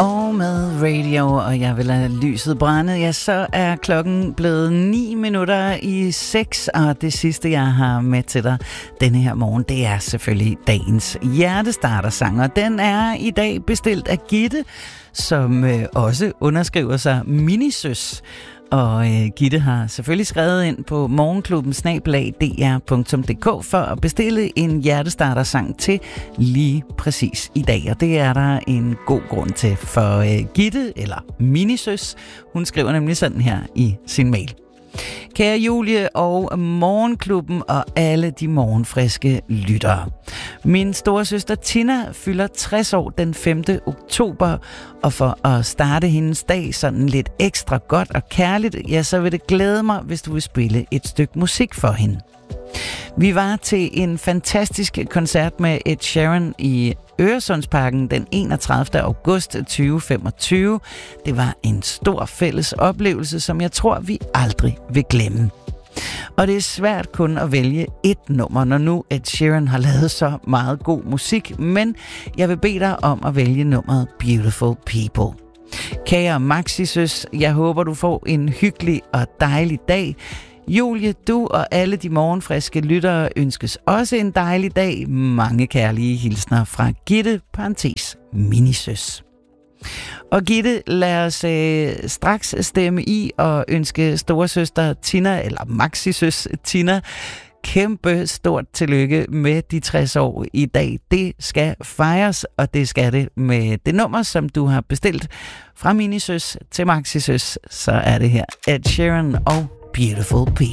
Og med radio, og jeg vil have lyset brændet, ja, så er klokken blevet 6:09, og det sidste, jeg har med til dig denne her morgen, det er selvfølgelig dagens hjertestartersang, og den er i dag bestilt af Gitte, som også underskriver sig Minisøs. Og Gitte har selvfølgelig skrevet ind på morgenklubben@dr.dk for at bestille en hjertestartersang til lige præcis i dag. Og det er der en god grund til, for Gitte, eller Minisøs, hun skriver nemlig sådan her i sin mail. Kære Julie og Morgenklubben og alle de morgenfriske lyttere. Min storesøster Tina fylder 60 år den 5. oktober, og for at starte hendes dag sådan lidt ekstra godt og kærligt, ja, så vil det glæde mig, hvis du vil spille et stykke musik for hende. Vi var til en fantastisk koncert med Ed Sheeran i Øresundsparken den 31. august 2025. Det var en stor fælles oplevelse, som jeg tror, vi aldrig vil glemme. Og det er svært kun at vælge et nummer, når nu Ed Sheeran har lavet så meget god musik, men jeg vil bede dig om at vælge nummeret Beautiful People. Kære Maxisøs, jeg håber, du får en hyggelig og dejlig dag. Julie, du og alle de morgenfriske lyttere ønskes også en dejlig dag. Mange kærlige hilsner fra Gitte, Minisøs. Og Gitte, lad os straks stemme i og ønske storesøster Tina, eller Maxisøs Tina, kæmpe stort tillykke med de 60 år i dag. Det skal fejres, og det skal det med det nummer, som du har bestilt fra Minisøs til Maxisøs. Så er det her Ed Sheeran og Beautiful People.